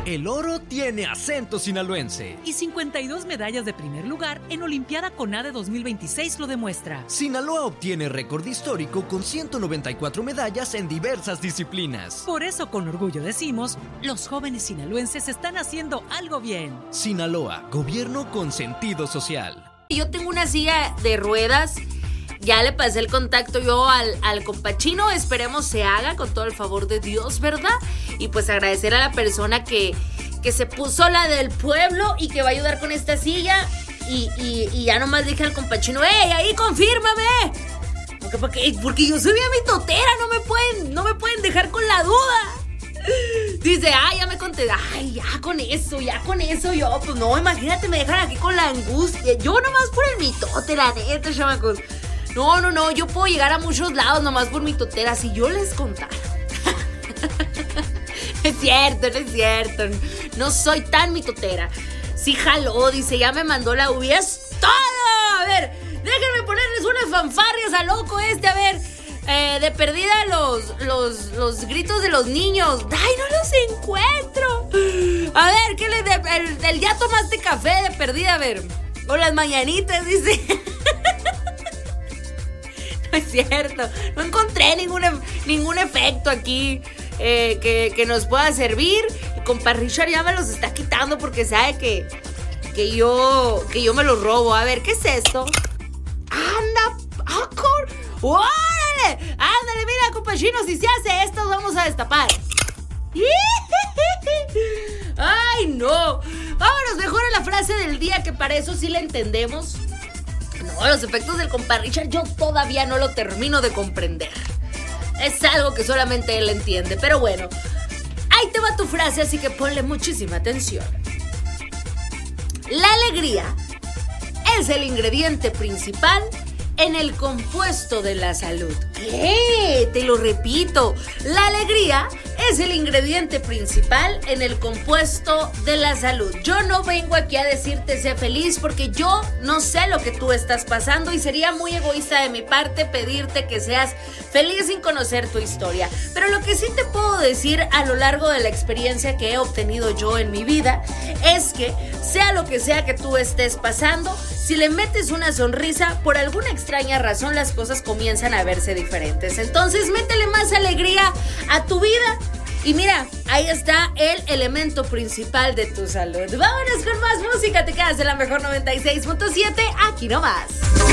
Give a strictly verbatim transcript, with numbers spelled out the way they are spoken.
El oro tiene acento sinaloense. Y cincuenta y dos medallas de primer lugar en Olimpiada CONADE dos mil veintiséis lo demuestra. Sinaloa obtiene récord histórico con ciento noventa y cuatro medallas en diversas disciplinas. Por eso con orgullo decimos, los jóvenes sinaloenses están haciendo algo bien. Sinaloa, gobierno con sentido social. Yo tengo una silla de ruedas. Ya le pasé el contacto yo al, al compachino. Esperemos se haga con todo el favor de Dios, ¿verdad? Y pues agradecer a la persona que, que se puso la del pueblo y que va a ayudar con esta silla. Y, y, y ya nomás dije al compachino, ¡ey, ahí confírmame! Porque, porque, porque yo soy a mi totera, no me pueden, no me pueden dejar con la duda. Dice, ay, ya me conté, ay, ya con eso, ya con eso. Yo, pues no, imagínate, me dejan aquí con la angustia. Yo nomás por el mitote, la neta, chamacos. No, no, no, yo puedo llegar a muchos lados nomás por mi totera si yo les contara. Es cierto, no es cierto. No soy tan mitotera. Sí jaló, dice, ya me mandó la U B I. ¡Es todo! A ver, déjenme ponerles unas fanfarrias a loco este, a ver. Eh, de perdida los, los, los gritos de los niños. ¡Ay, no los encuentro! A ver, ¿qué le de, el, el ya tomaste café de perdida? A ver. O las mañanitas, dice. No es cierto, no encontré ningún, ningún efecto aquí eh, que, que nos pueda servir. Y compa Richard ya me los está quitando porque sabe que, que, yo, que yo me los robo. A ver, ¿qué es esto? ¡Anda, Pacor! ¡Órale! ¡Ándale, mira, compa Chino! Si se hace esto, vamos a destapar. ¡Ay, no! Vámonos mejor a la frase del día, que para eso sí la entendemos. No, los efectos del compa Richard yo todavía no lo termino de comprender. Es algo que solamente él entiende. Pero bueno, ahí te va tu frase, así que ponle muchísima atención. La alegría es el ingrediente principal en el compuesto de la salud. ¿Qué? Te lo repito. La alegría es el ingrediente principal en el compuesto de la salud. Yo no vengo aquí a decirte sé feliz porque yo no sé lo que tú estás pasando y sería muy egoísta de mi parte pedirte que seas feliz sin conocer tu historia. Pero lo que sí te puedo decir a lo largo de la experiencia que he obtenido yo en mi vida es que sea lo que sea que tú estés pasando, si le metes una sonrisa, por alguna extraña razón las cosas comienzan a verse diferentes. Entonces métele más alegría a tu vida. Y mira, ahí está el elemento principal de tu salud. Vámonos con más música. Te quedas en la mejor noventa y seis punto siete, aquí nomás.